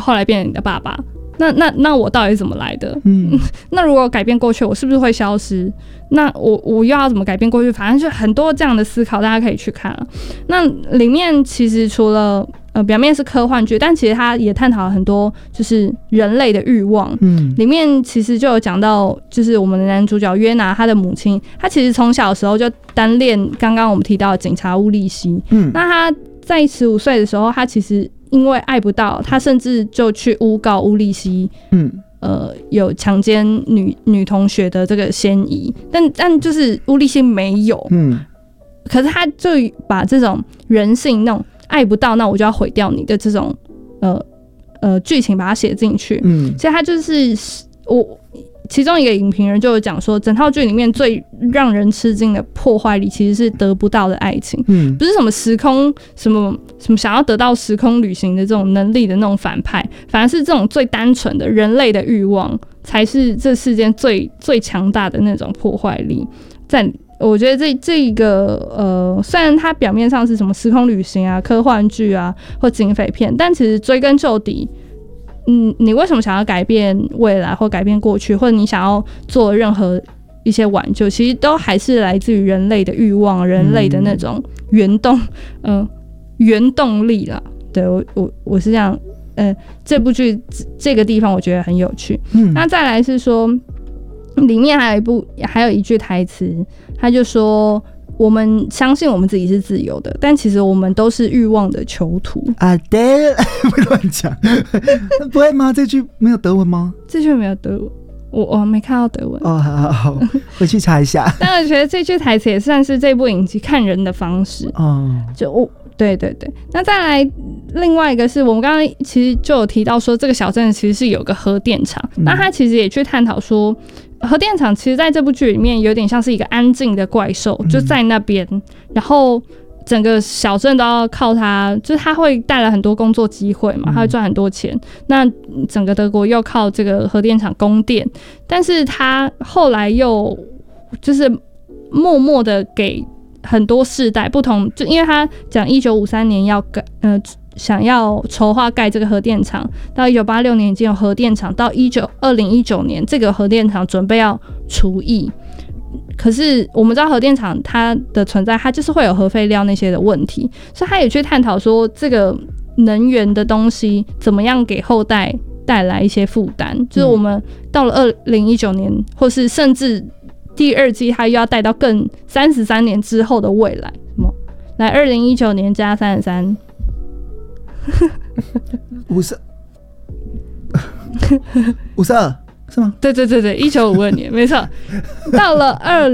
后来变成你的爸爸。那我到底怎么来的？那如果改变过去，我是不是会消失？那我又要怎么改变过去？反正就很多这样的思考，大家可以去看了。那里面其实除了表面是科幻剧，但其实它也探讨了很多就是人类的欲望。里面其实就有讲到，就是我们的男主角约拿他的母亲，他其实从小的时候就单恋刚刚我们提到的警察乌利希。那他在15岁的时候，他其实因为爱不到，他甚至就去诬告乌利希，有强奸女同学的这个嫌疑，但就是乌利希没有，可是他就把这种人性那种爱不到，那我就要毁掉你的这种剧情把它写进去，所以他就是其中一个影评人就有讲说，整套剧里面最让人吃惊的破坏力其实是得不到的爱情，不是什么时空什么想要得到时空旅行的这种能力的那种反派，反而是这种最单纯的人类的欲望才是这世间最强大的那种破坏力。我觉得这个虽然它表面上是什么时空旅行啊、科幻剧啊或警匪片，但其实追根究底。你为什么想要改变未来或改变过去，或者你想要做任何一些挽救，其实都还是来自于人类的欲望、人类的那种原动力啦。对，我是这样，这部剧这个地方我觉得很有趣。那再来是说，里面还有一句台词，他就说。我们相信我们自己是自由的，但其实我们都是欲望的囚徒。 对，不乱讲，不会吗？这句没有德文吗？ 这句没有德文，我没看到德文。 好，回去查一下。 但我觉得这句台词也算是这部影集看人的方式。对，那再来另外一个是我们刚刚其实就有提到说，这个小镇其实是有个核电厂，那他其实也去探讨说。核电厂其实在这部剧里面有点像是一个安静的怪兽，就在那边，然后整个小镇都要靠它，就是它会带来很多工作机会嘛，它会赚很多钱。那整个德国又靠这个核电厂供电，但是它后来又就是默默的给很多世代不同，就因为他讲1953年要想要筹划盖这个核电厂，到1986年已经有核电厂，到2019年这个核电厂准备要除役。可是我们知道核电厂它的存在，它就是会有核废料那些的问题，所以他也去探讨说这个能源的东西怎么样给后代带来一些负担。就是我们到了2019年，或是甚至第2季，它又要带到更33年之后的未来。什么？来2019年加33。 52是吗？ 对，1952年没错。到了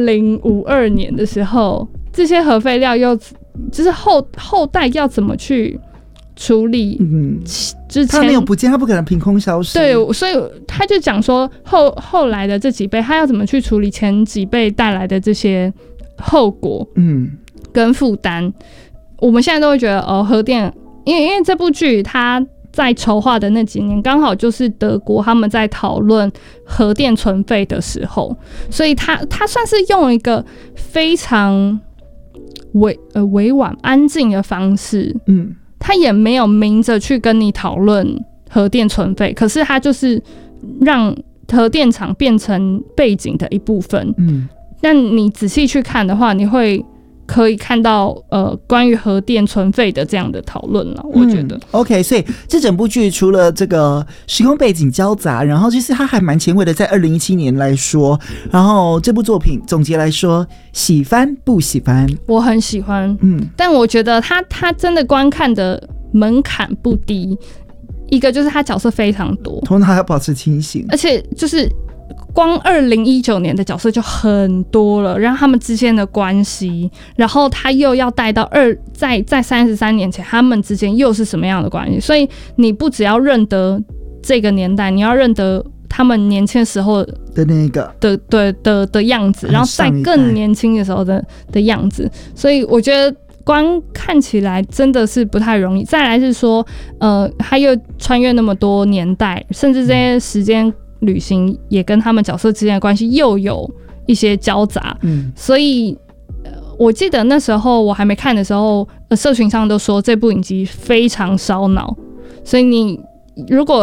2052年的时候，这些核废料又就是后代要怎么去处理？之前它没有不见，它不可能凭空消失。 对，所以他就讲说后来的这几辈，他要怎么去处理前几辈带来的这些后果，跟负担。我们现在都会觉得核电。因为这部剧它在筹划的那几年，刚好就是德国他们在讨论核电存废的时候，所以它算是用一个非常委婉、安静的方式，他也没有明着去跟你讨论核电存废，可是他就是让核电厂变成背景的一部分。但你仔细去看的话，你会。可以看到关于核电存废的这样的讨论了，我觉得。 OK， 所以这整部剧除了这个时空背景交杂，然后其实它还蛮前卫的，在2017年来说，然后这部作品总结来说，喜欢不喜欢？ 我很喜欢，但我觉得它真的观看的门槛不低，一个就是它角色非常多， 同时还要保持清醒， 而且就是。光2019年的角色就很多了，然后他们之间的关系，然后他又要带到在33年前他们之间又是什么样的关系？所以你不只要认得这个年代，你要认得他们年轻时候的那个的样子，然后在更年轻的时候的样子。所以我觉得光看起来真的是不太容易。再来是说，他又穿越那么多年代，甚至这些时间。旅行也跟他们角色之间的关系又有一些交杂，所以我记得那时候我还没看的时候，社群上都说这部影集非常烧脑，所以你如果